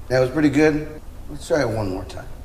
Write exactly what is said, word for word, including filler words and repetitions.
That was pretty good. Let's try it one more time.